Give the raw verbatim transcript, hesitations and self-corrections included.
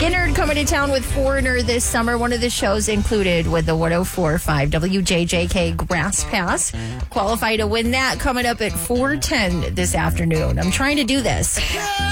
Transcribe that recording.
Skynyrd coming to town with Foreigner this summer. One of the shows included with the one oh four point five W J J K Grass Pass. Qualify to win that coming up at four ten this afternoon. I'm trying to do this.